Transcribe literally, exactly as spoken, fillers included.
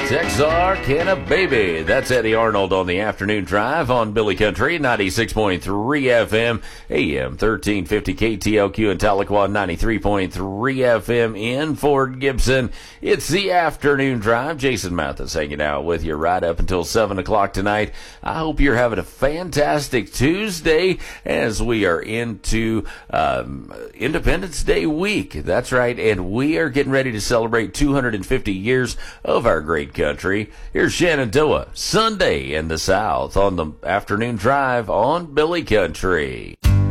Texarkana Baby. That's Eddie Arnold on the afternoon drive on Billy Country, ninety-six point three F M, A M thirteen fifty K T L Q in Tahlequah, ninety-three point three F M in Fort Gibson. It's the afternoon drive. Jason Mathis hanging out with you right up until seven o'clock tonight. I hope you're having a fantastic Tuesday as we are into um, Independence Day week. That's right, and we are getting ready to celebrate two hundred fifty years of our great country. Here's Shenandoah, Sunday in the South on the afternoon drive on Billy Country.